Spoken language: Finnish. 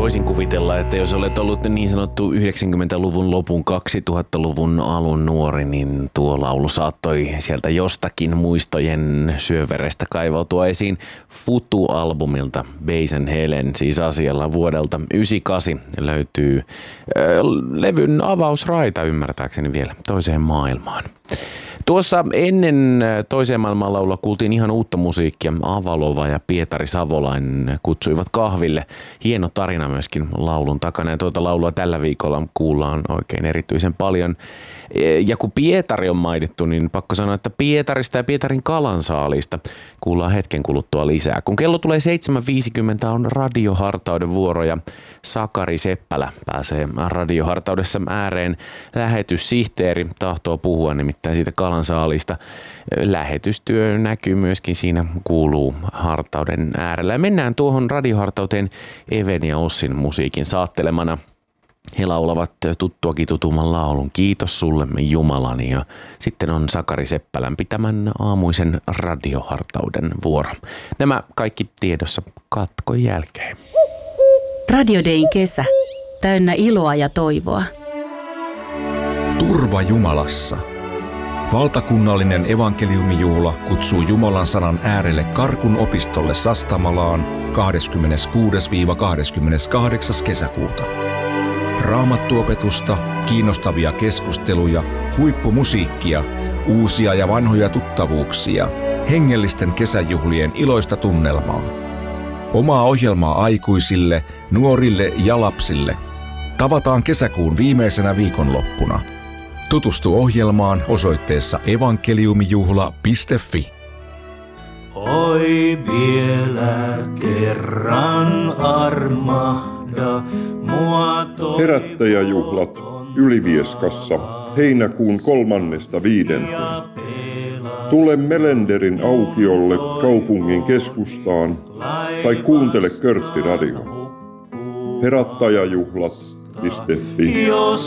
voisin kuvitella, että jos olet ollut niin sanottu 90-luvun lopun 2000-luvun alun nuori, niin tuo laulu saattoi sieltä jostakin muistojen syöverestä kaivautua esiin Futu-albumilta Bass & Helen, siis asialla vuodelta 1998 löytyy levyn avausraita ymmärtääkseni vielä toiseen maailmaan. Tuossa ennen toiseen maailmanlaulua kuultiin ihan uutta musiikkia. Avalova ja Pietari Savolainen kutsuivat kahville. Hieno tarina myöskin laulun takana, ja tuota laulua tällä viikolla kuullaan oikein erityisen paljon. Ja kun Pietari on mainittu, niin pakko sanoa, että Pietarista ja Pietarin kalansaalista kuullaan hetken kuluttua lisää. Kun kello tulee 7.50 on radiohartauden vuoro, ja Sakari Seppälä pääsee radiohartaudessa ääreen. Lähetyssihteeri tahtoo puhua nimittäin siitä kalansaalista. Lähetystyö näkyy myöskin siinä, kuuluu hartauden äärellä. Ja mennään tuohon radiohartauteen Even ja Ossin musiikin saattelemana. He laulavat tuttuakin tutumman laulun Kiitos sullemme Jumalani, ja sitten on Sakari Seppälän pitämän aamuisen radiohartauden vuoro. Nämä kaikki tiedossa katkon jälkeen. Radio Dayn kesä. Täynnä iloa ja toivoa. Turva Jumalassa. Valtakunnallinen evankeliumijuhla kutsuu Jumalan sanan äärelle Karkun opistolle Sastamalaan 26-28. kesäkuuta. Raamattuopetusta, kiinnostavia keskusteluja, huippumusiikkia, uusia ja vanhoja tuttavuuksia, hengellisten kesäjuhlien iloista tunnelmaa. Omaa ohjelmaa aikuisille, nuorille ja lapsille. Tavataan kesäkuun viimeisenä viikonloppuna. Tutustu ohjelmaan osoitteessa evankeliumijuhla.fi. Oi vielä kerran armahda mua Herättäjäjuhlat Ylivieskassa heinäkuun 3.5. Tule Melenderin aukiolle kaupungin keskustaan tai kuuntele Körtti Radio. Herättäjäjuhlat.fi.